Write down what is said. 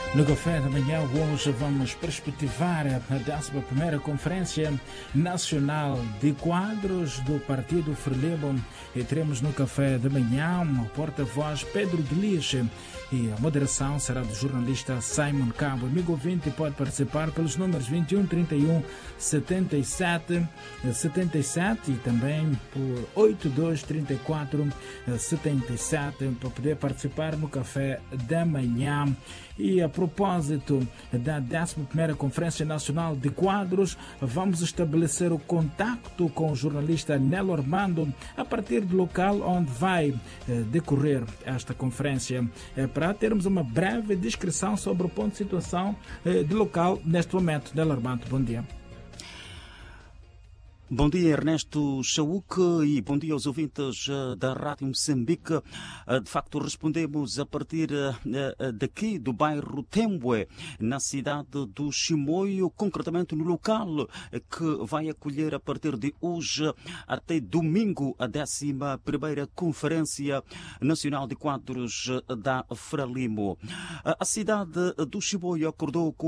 No café da manhã hoje vamos perspectivar a 11ª Conferência Nacional de Quadros do Partido Frelimo e teremos no café da manhã o porta-voz Pedro Deliche e a moderação será do jornalista Simon Cabo. Amigo ouvinte pode participar pelos números 21 31 77 77 e também por 82 34 77 para poder participar no café da manhã. E a propósito da 11ª Conferência Nacional de Quadros, vamos estabelecer o contacto com o jornalista Nelo Armando a partir do local onde vai decorrer esta conferência, para termos uma breve descrição sobre o ponto de situação do local neste momento. Nelo Armando, bom dia. Bom dia, Ernesto Chauque, e bom dia aos ouvintes da Rádio Moçambique. De facto, respondemos a partir daqui do bairro Tembue, na cidade do Chimoio, concretamente no local que vai acolher a partir de hoje até domingo a 11ª Conferência Nacional de Quadros da Frelimo. A cidade do Chimoio acordou com